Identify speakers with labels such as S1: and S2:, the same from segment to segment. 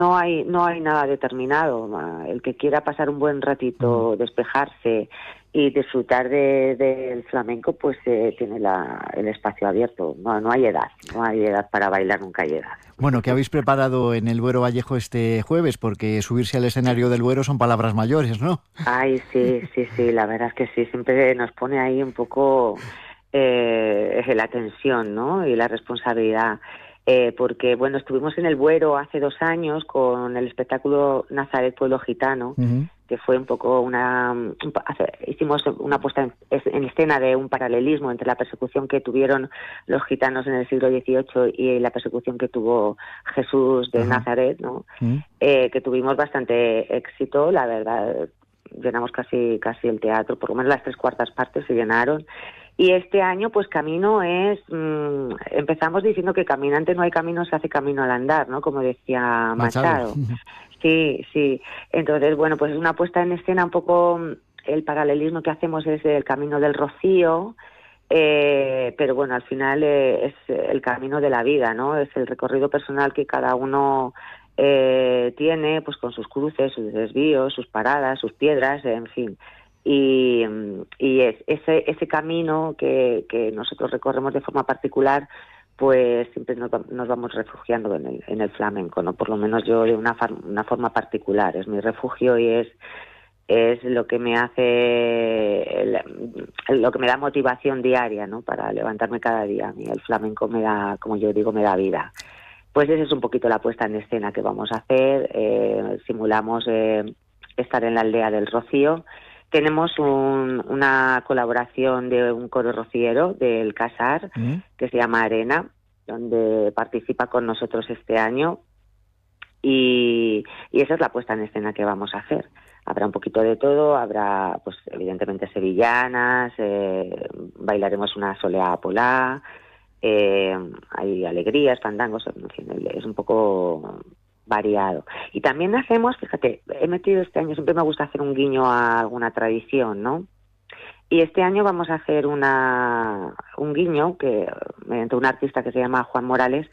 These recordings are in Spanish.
S1: no hay nada determinado. El que quiera pasar un buen ratito, despejarse y disfrutar del flamenco, pues tiene el espacio abierto. No hay edad para bailar, nunca hay edad.
S2: Bueno, ¿qué habéis preparado en el Buero Vallejo este jueves? Porque subirse al escenario del Buero son palabras mayores, ¿no?
S1: Ay, sí, la verdad es que sí, siempre nos pone ahí un poco la tensión, ¿no? Y la responsabilidad. Porque, bueno, estuvimos en el Buero hace 2 años con el espectáculo Nazaret Pueblo Gitano, que fue un poco hicimos una puesta en escena de un paralelismo entre la persecución que tuvieron los gitanos en el siglo XVIII y la persecución que tuvo Jesús de Nazaret, ¿no? Que tuvimos bastante éxito, la verdad. Llenamos casi el teatro, por lo menos las 3/4 partes se llenaron. Y este año, pues camino empezamos diciendo que caminante no hay camino, se hace camino al andar, ¿no? Como decía Machado. Sí. Entonces, bueno, pues es una puesta en escena un poco, el paralelismo que hacemos es el camino del Rocío, pero bueno, al final es el camino de la vida, ¿no? Es el recorrido personal que cada uno tiene, pues con sus cruces, sus desvíos, sus paradas, sus piedras, en fin. Y es ese camino que nosotros recorremos de forma particular, pues siempre nos vamos refugiando en el flamenco, ¿no? Por lo menos yo de una forma particular, es mi refugio y es lo que me hace, lo que me da motivación diaria, ¿no? Para levantarme cada día. A mí el flamenco me da, como yo digo, me da vida. Pues esa es un poquito la puesta en escena que vamos a hacer. Simulamos estar en la aldea del Rocío. Tenemos una colaboración de un coro rociero del Casar, que se llama Arena, donde participa con nosotros este año. Y esa es la puesta en escena que vamos a hacer. Habrá un poquito de todo, habrá, pues evidentemente, sevillanas, bailaremos una soleá polá, hay alegrías, fandangos, en fin, es un poco variado. Y también hacemos, fíjate, he metido este año, siempre me gusta hacer un guiño a alguna tradición, ¿no? Y este año vamos a hacer un guiño que mediante un artista que se llama Juan Morales,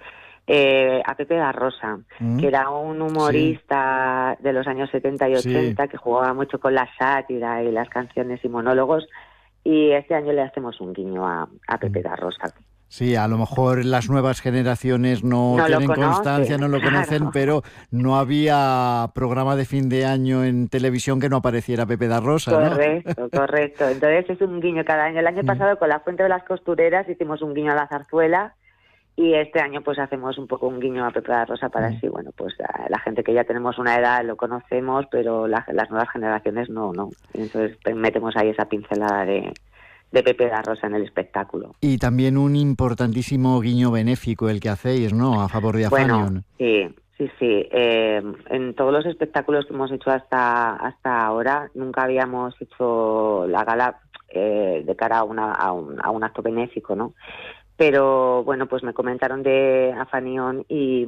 S1: a Pepe da Rosa, que era un humorista de los años 70 y 80 que jugaba mucho con la sátira y las canciones y monólogos, y este año le hacemos un guiño a Pepe da Rosa.
S2: Sí, a lo mejor las nuevas generaciones no tienen constancia, no lo conocen, pero no había programa de fin de año en televisión que no apareciera Pepe da Rosa, ¿no?
S1: Correcto. Entonces es un guiño cada año. El año pasado con la Fuente de las Costureras hicimos un guiño a la zarzuela y este año pues hacemos un poco un guiño a Pepe da Rosa para así, bueno, pues la gente que ya tenemos una edad lo conocemos, pero las nuevas generaciones no. Entonces metemos ahí esa pincelada de Pepe da Rosa en el espectáculo.
S2: Y también un importantísimo guiño benéfico el que hacéis, ¿no? A favor de Afanion.
S1: Bueno, sí. En todos los espectáculos que hemos hecho hasta ahora, nunca habíamos hecho la gala de cara a un acto benéfico, ¿no? Pero, bueno, pues me comentaron de Afanion y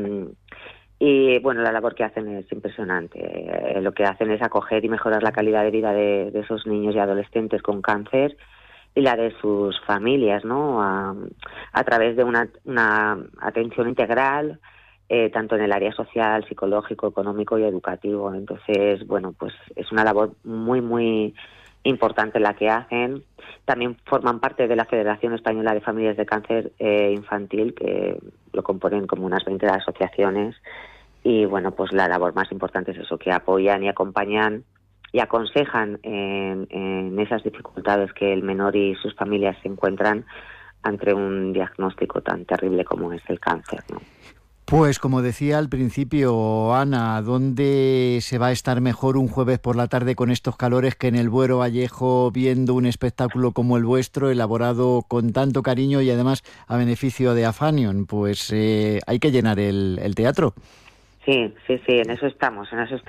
S1: bueno, la labor que hacen es impresionante. Lo que hacen es acoger y mejorar la calidad de vida de esos niños y adolescentes con cáncer y la de sus familias, ¿no? A través de una atención integral, tanto en el área social, psicológico, económico y educativo. Entonces, bueno, pues es una labor muy, muy importante la que hacen. También forman parte de la Federación Española de Familias de Cáncer Infantil, que lo componen como unas 20 asociaciones. Y bueno, pues la labor más importante es eso, que apoyan y acompañan y aconsejan en esas dificultades que el menor y sus familias se encuentran ante un diagnóstico tan terrible como es el cáncer, ¿no?
S2: Pues como decía al principio, Ana, ¿dónde se va a estar mejor un jueves por la tarde con estos calores que en el Buero Vallejo viendo un espectáculo como el vuestro, elaborado con tanto cariño y además a beneficio de Afanion? Pues hay que llenar el teatro.
S1: Sí, en eso estamos.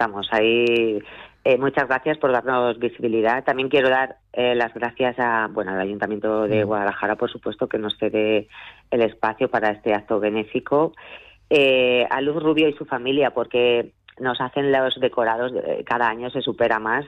S1: Ahí, muchas gracias por darnos visibilidad. También quiero dar las gracias al Ayuntamiento de Guadalajara, por supuesto, que nos cede el espacio para este acto benéfico. A Luz Rubio y su familia, porque nos hacen los decorados, cada año se supera más.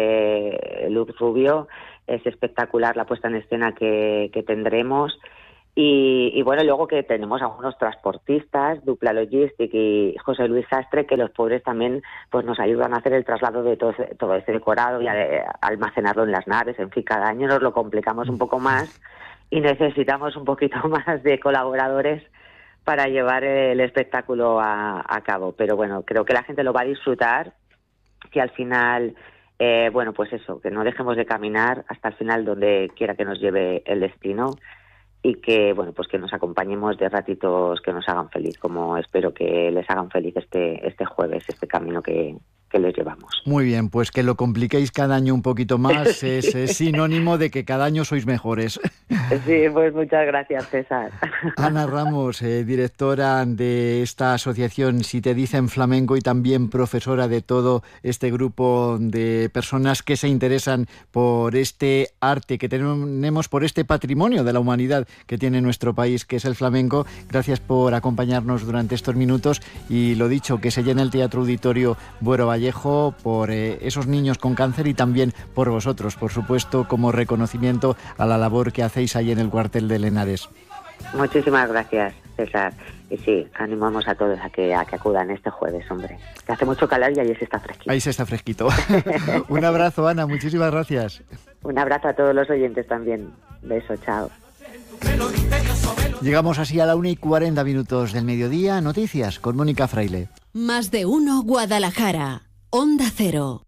S1: Luz Rubio, es espectacular la puesta en escena que tendremos. Y bueno, luego que tenemos algunos transportistas, Dupla Logistic y José Luis Sastre, que los pobres también pues nos ayudan a hacer el traslado de todo ese decorado y a almacenarlo en las naves. En fin, cada año nos lo complicamos un poco más y necesitamos un poquito más de colaboradores para llevar el espectáculo a cabo. Pero bueno, creo que la gente lo va a disfrutar, que al final, bueno, pues eso, que no dejemos de caminar hasta el final donde quiera que nos lleve el destino, y que, bueno, pues que nos acompañemos de ratitos que nos hagan feliz, como espero que les hagan feliz este jueves, este camino que les llevamos.
S2: Muy bien, pues que lo compliquéis cada año un poquito más es sinónimo de que cada año sois mejores.
S1: Sí, pues muchas gracias, César.
S2: Ana Ramos, directora de esta asociación Si te dicen flamenco y también profesora de todo este grupo de personas que se interesan por este arte que tenemos, por este patrimonio de la humanidad que tiene nuestro país, que es el flamenco. Gracias por acompañarnos durante estos minutos y lo dicho, que se llene el Teatro Auditorio Buero Vallejo por esos niños con cáncer y también por vosotros, por supuesto, como reconocimiento a la labor que hacéis ahí en el cuartel de Lenares.
S1: Muchísimas gracias, César. Y sí, animamos a todos a que acudan este jueves, hombre. Que hace mucho calor y ahí se está fresquito.
S2: Ahí se está fresquito. Un abrazo, Ana, muchísimas gracias.
S1: Un abrazo a todos los oyentes también. Beso, chao.
S2: Llegamos así a la 1:40 del mediodía. Noticias con Mónica Fraile.
S3: Más de uno Guadalajara. Onda Cero.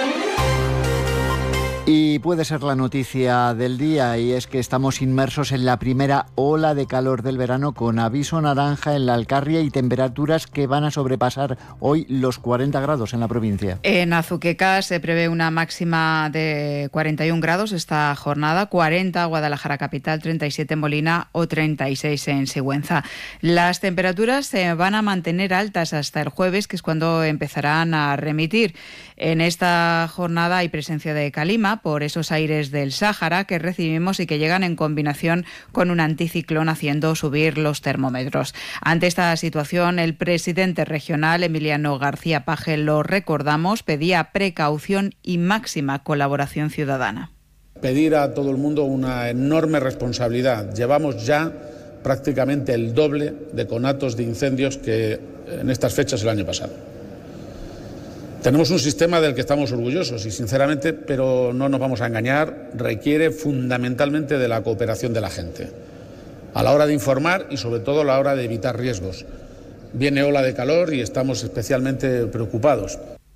S2: Y puede ser la noticia del día, y es que estamos inmersos en la primera ola de calor del verano con aviso naranja en la Alcarria y temperaturas que van a sobrepasar hoy los 40 grados en la provincia.
S4: En Azuqueca se prevé una máxima de 41 grados esta jornada, 40 Guadalajara capital, 37 en Molina o 36 en Sigüenza. Las temperaturas se van a mantener altas hasta el jueves, que es cuando empezarán a remitir. En esta jornada hay presencia de calima por esos aires del Sáhara que recibimos y que llegan en combinación con un anticiclón haciendo subir los termómetros. Ante esta situación, el presidente regional, Emiliano García Paje, lo recordamos, pedía precaución y máxima colaboración ciudadana.
S5: Pedir a todo el mundo una enorme responsabilidad. Llevamos ya prácticamente el doble de conatos de incendios que en estas fechas el año pasado. Tenemos un sistema del que estamos orgullosos y sinceramente, pero no nos vamos a engañar, requiere fundamentalmente de la cooperación de la gente a la hora de informar y sobre todo a la hora de evitar riesgos. Viene ola de calor y estamos especialmente preocupados.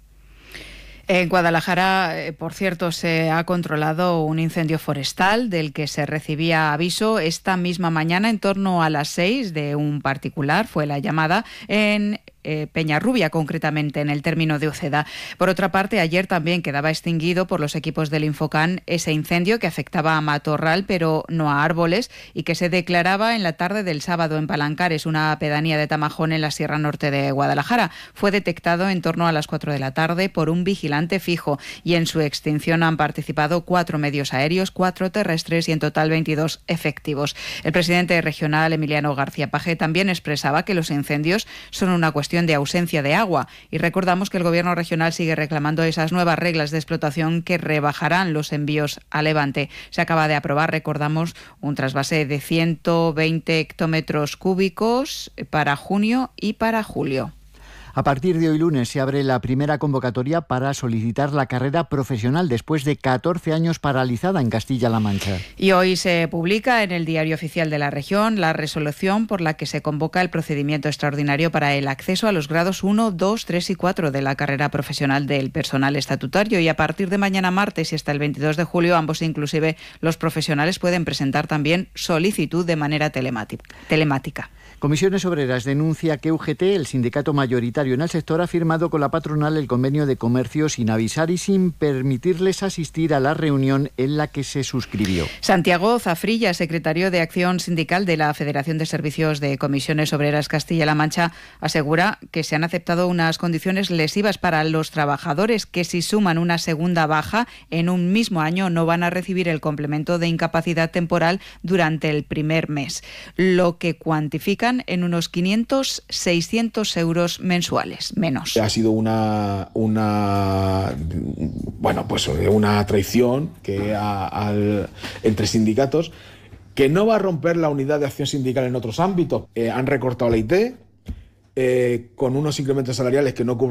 S4: En Guadalajara, por cierto, se ha controlado un incendio forestal del que se recibía aviso esta misma mañana en torno a las 6 de un particular. Fue la llamada en Peñarrubia, concretamente en el término de Uceda. Por otra parte, ayer también quedaba extinguido por los equipos del Infocan ese incendio que afectaba a matorral, pero no a árboles, y que se declaraba en la tarde del sábado en Palancares, una pedanía de Tamajón en la Sierra Norte de Guadalajara. Fue detectado en torno a las 4 de la tarde por un vigilante fijo y en su extinción han participado 4 medios aéreos, 4 terrestres y en total 22 efectivos. El presidente regional, Emiliano García Paje, también expresaba que los incendios son una cuestión de ausencia de agua y recordamos que el gobierno regional sigue reclamando esas nuevas reglas de explotación que rebajarán los envíos a Levante. Se acaba de aprobar, recordamos, un trasvase de 120 hectómetros cúbicos para junio y para julio.
S2: A partir de hoy lunes se abre la primera convocatoria para solicitar la carrera profesional después de 14 años paralizada en Castilla-La Mancha.
S4: Y hoy se publica en el Diario Oficial de la Región la resolución por la que se convoca el procedimiento extraordinario para el acceso a los grados 1, 2, 3 y 4 de la carrera profesional del personal estatutario. Y a partir de mañana martes y hasta el 22 de julio, ambos inclusive los profesionales pueden presentar también solicitud de manera telemática.
S2: Comisiones Obreras denuncia que UGT, el sindicato mayoritario en el sector, ha firmado con la patronal el convenio de comercio sin avisar y sin permitirles asistir a la reunión en la que se suscribió.
S4: Santiago Zafrilla, secretario de Acción Sindical de la Federación de Servicios de Comisiones Obreras Castilla-La Mancha, asegura que se han aceptado unas condiciones lesivas para los trabajadores que, si suman una segunda baja en un mismo año, no van a recibir el complemento de incapacidad temporal durante el primer mes, lo que cuantifican en unos 500-600 euros mensuales, menos.
S6: Ha sido una traición que entre sindicatos, que no va a romper la unidad de acción sindical en otros ámbitos. Han recortado la IT con unos incrementos salariales que no cubren